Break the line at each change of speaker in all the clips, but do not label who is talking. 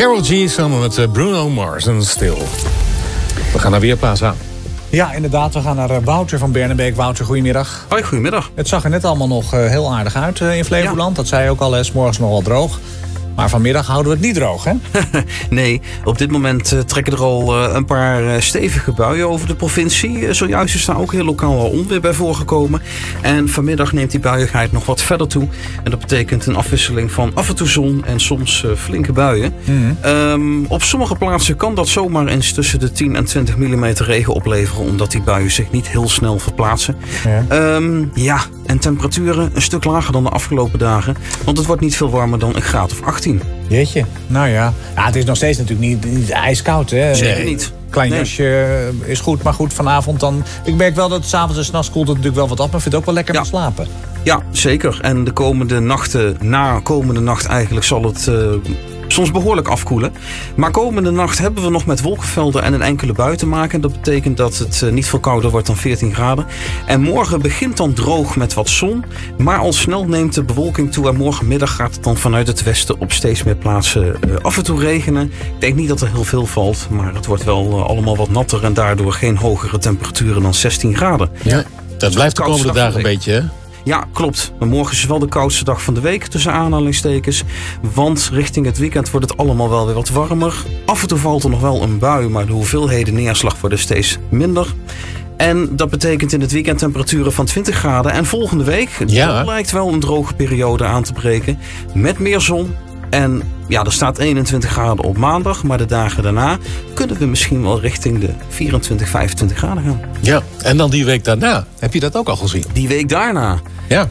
Karol G samen met Bruno Mars en Still. We gaan naar Weerplaza.
Ja, inderdaad. We gaan naar Wouter van Bernenbeek. Wouter, goedemiddag.
Hoi, goedemiddag.
Het zag er net allemaal nog heel aardig uit in Flevoland. Ja. Dat zei je ook al, 's morgens nog wel droog. Maar vanmiddag houden we het niet droog, hè?
Nee, op dit moment trekken er al een paar stevige buien over de provincie. Zojuist is daar ook heel lokaal al onweer bij voorgekomen. En vanmiddag neemt die buiigheid nog wat verder toe. En dat betekent een afwisseling van af en toe zon en soms flinke buien. Op sommige plaatsen kan dat zomaar eens tussen de 10 en 20 mm regen opleveren, omdat die buien zich niet heel snel verplaatsen. Ja, en temperaturen een stuk lager dan de afgelopen dagen. Want het wordt niet veel warmer dan een graad of 18.
Jeetje. Nou ja. Het is nog steeds natuurlijk niet ijskoud, hè?
Zeker niet.
Klein jasje is goed, maar goed, vanavond dan... Ik merk wel dat 's avonds en 's nachts koelt het natuurlijk wel wat af, maar ik vind het ook wel lekker met slapen.
Ja, zeker. En de komende nachten, na komende nacht eigenlijk, zal het soms behoorlijk afkoelen. Maar komende nacht hebben we nog met wolkenvelden en een enkele bui te maken. Dat betekent dat het niet veel kouder wordt dan 14 graden. En morgen begint dan droog met wat zon. Maar al snel neemt de bewolking toe. En morgenmiddag gaat het dan vanuit het westen op steeds meer plaatsen af en toe regenen. Ik denk niet dat er heel veel valt. Maar het wordt wel allemaal wat natter. En daardoor geen hogere temperaturen dan 16 graden.
Ja, dat blijft de komende dagen een beetje, hè?
Ja, klopt. Maar morgen is wel de koudste dag van de week tussen aanhalingstekens. Want richting het weekend wordt het allemaal wel weer wat warmer. Af en toe valt er nog wel een bui, maar de hoeveelheden neerslag worden steeds minder. En dat betekent in het weekend temperaturen van 20 graden. En volgende week lijkt wel een droge periode aan te breken. Met meer zon. En ja, er staat 21 graden op maandag. Maar de dagen daarna kunnen we misschien wel richting de 24, 25 graden gaan.
Ja, en dan die week daarna. Heb je dat ook al gezien?
Die week daarna?
Ja.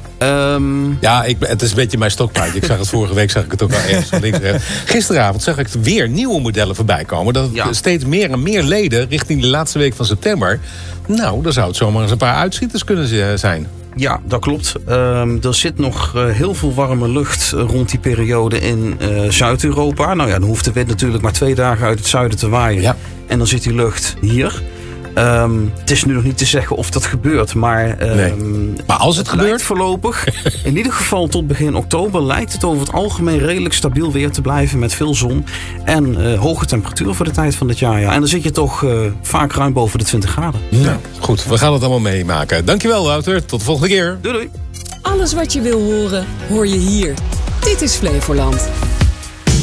Het is een beetje mijn stokpaardje. Ik zag het vorige week, zag ik het ook al ergens links. Gisteravond zag ik weer nieuwe modellen voorbij komen. Dat steeds meer en meer leden richting de laatste week van september. Nou, dan zou het zomaar eens een paar uitschieters kunnen zijn.
Ja, dat klopt. Er zit nog heel veel warme lucht rond die periode in Zuid-Europa. Nou ja, dan hoeft de wind natuurlijk maar 2 dagen uit het zuiden te waaien. Ja. En dan zit die lucht hier. Het is nu nog niet te zeggen of dat gebeurt, maar...
maar als het gebeurt?
Voorlopig, in ieder geval tot begin oktober, lijkt het over het algemeen redelijk stabiel weer te blijven met veel zon en hoge temperatuur voor de tijd van het jaar. Ja. En dan zit je toch vaak ruim boven de 20 graden.
Ja, goed, we gaan het allemaal meemaken. Dankjewel, Wouter. Tot de volgende keer.
Doei, doei.
Alles wat je wil horen, hoor je hier. Dit is Flevoland.